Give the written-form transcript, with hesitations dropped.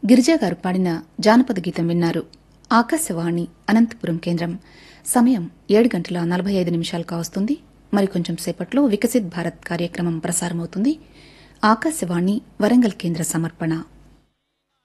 గిరిజా గారు పాడిన జానపద గీతం విన్నారు. ఆకాశవాణి అనంతపురం కేంద్రం. సమయం 7:45 కావస్తుంది. మరికొంచెం సేపట్లో వికసిత్ భారత్ కార్యక్రమం ప్రసారమవుతుంది. ఆకాశవాణి వరంగల్ కేంద్ర సమర్పణ.